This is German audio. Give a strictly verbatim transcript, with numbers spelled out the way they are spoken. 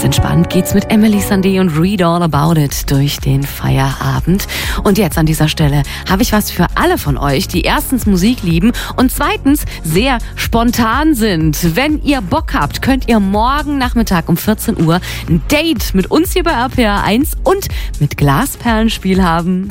Ganz entspannt geht's mit Emily Sandé und Read All About It durch den Feierabend. Und jetzt an dieser Stelle habe ich was für alle von euch, die erstens Musik lieben und zweitens sehr spontan sind. Wenn ihr Bock habt, könnt ihr morgen Nachmittag um vierzehn Uhr ein Date mit uns hier bei R P R eins und mit Glasperlenspiel haben.